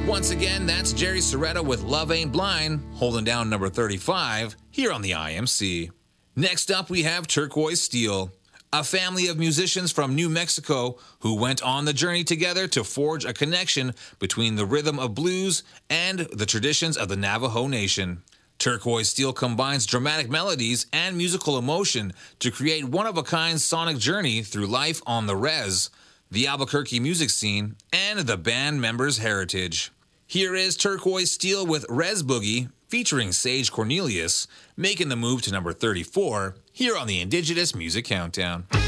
Once again, that's Jerry Soretta with Love Ain't Blind, holding down number 35 here on the IMC. Next up, we have Turquoise Steel, a family of musicians from New Mexico who went on the journey together to forge a connection between the rhythm of blues and the traditions of the Navajo Nation. Turquoise Steel combines dramatic melodies and musical emotion to create one-of-a-kind sonic journey through life on the res, the Albuquerque music scene, and the band members' heritage. Here is Turquoise Steel with Res Boogie, featuring Sage Cornelius, making the move to number 34 here on the Indigenous Music Countdown.